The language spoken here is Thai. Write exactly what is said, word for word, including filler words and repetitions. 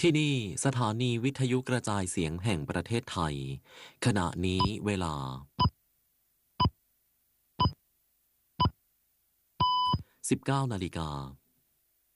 ที่นี่สถานีวิทยุกระจายเสียงแห่งประเทศไทย ขณะนี้เวลา สิบเก้านาฬิกา